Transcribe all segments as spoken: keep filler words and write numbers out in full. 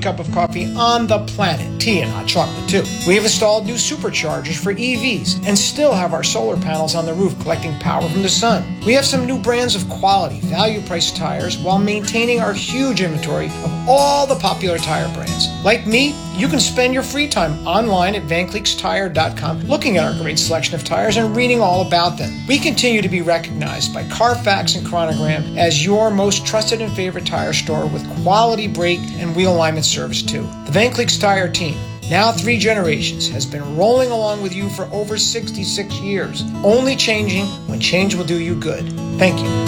cup of coffee on the planet. Tea and hot chocolate, too. We have installed new superchargers for E Vs and still have our solar panels on the roof collecting power from the sun. We have some new brands of quality, value-priced tires while maintaining our huge inventory of all the popular tire brands. Like me, you can spend your free time online at Van Cleeks Tire dot com looking at our great selection of tires and reading all about them. We continue to be recognized by Carfax and Chronogram as your most trusted and favorite tire store with quality brake and wheel alignment service too. The Van Cleeks Tire team, now three generations, has been rolling along with you for over sixty-six years, only changing when change will do you good. Thank you.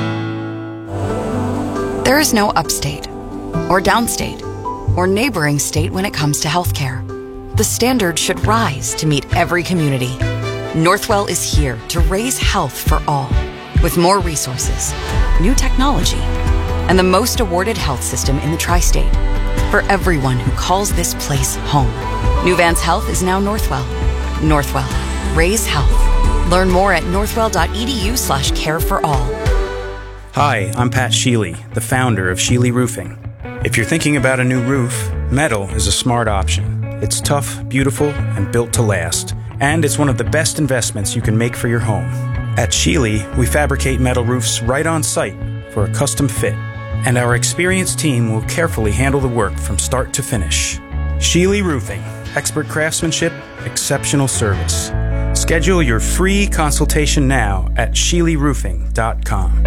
There is no upstate or downstate or neighboring state when it comes to healthcare. The standard should rise to meet every community. Northwell is here to raise health for all, with more resources, new technology, and the most awarded health system in the tri-state for everyone who calls this place home. New Vance Health is now Northwell. Northwell. Raise health. Learn more at northwell.edu slash care for all. Hi, I'm Pat Sheely, the founder of Sheely Roofing. If you're thinking about a new roof, metal is a smart option. It's tough, beautiful, and built to last. And it's one of the best investments you can make for your home. At Sheely, we fabricate metal roofs right on site for a custom fit. And our experienced team will carefully handle the work from start to finish. Sheely Roofing. Expert craftsmanship, exceptional service. Schedule your free consultation now at sheely roofing dot com.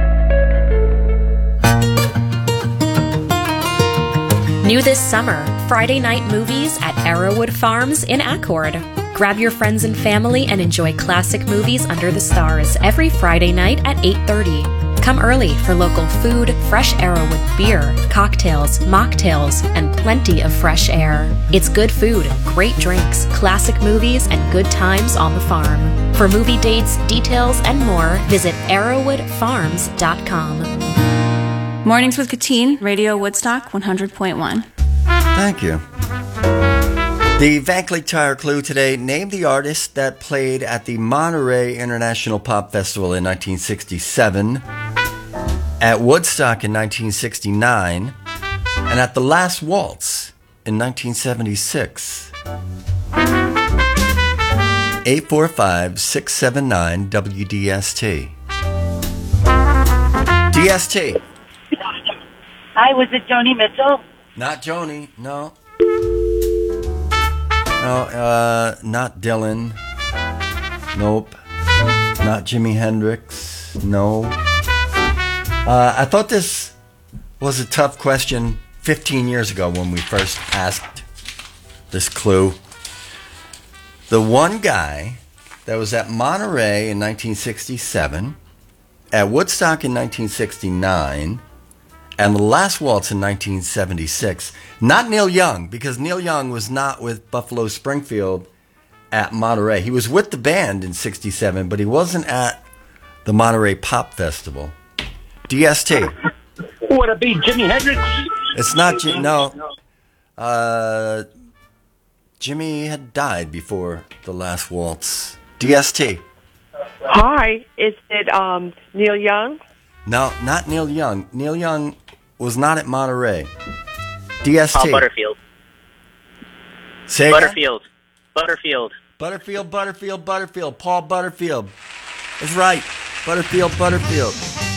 New this summer, Friday night movies at Arrowwood Farms in Accord. Grab your friends and family and enjoy classic movies under the stars every Friday night at eight thirty. Come early for local food, fresh Arrowwood beer, cocktails, mocktails, and plenty of fresh air. It's good food, great drinks, classic movies, and good times on the farm. For movie dates, details, and more, visit arrowwood farms dot com. Mornings with Katine, Radio Woodstock one hundred point one. Thank you. The Van Cleek Tire Clue today: name the artist that played at the Monterey International Pop Festival in nineteen sixty-seven, at Woodstock in nineteen sixty-nine, and at the Last Waltz in nineteen seventy-six. eight four five, six seven nine, W D S T. D S T. Hi, was it Joni Mitchell? Not Joni, no. No, uh, not Dylan. Nope. Not Jimi Hendrix. No. Uh, I thought this was a tough question fifteen years ago when we first asked this clue. The one guy that was at Monterey in nineteen sixty-seven, at Woodstock in nineteen sixty-nine, and the Last Waltz in nineteen seventy-six. Not Neil Young, because Neil Young was not with Buffalo Springfield at Monterey. He was with the band in sixty-seven, but he wasn't at the Monterey Pop Festival. D S T. Would it be Jimi Hendrix? It's not Jimi. No. Uh, Jimmy had died before the Last Waltz. D S T. Hi, is it um, Neil Young? No, not Neil Young. Neil Young was not at Monterey. D S T. Paul Butterfield. Say Butterfield. Again? Butterfield. Butterfield, Butterfield, Butterfield. Paul Butterfield. That's right. Butterfield, Butterfield.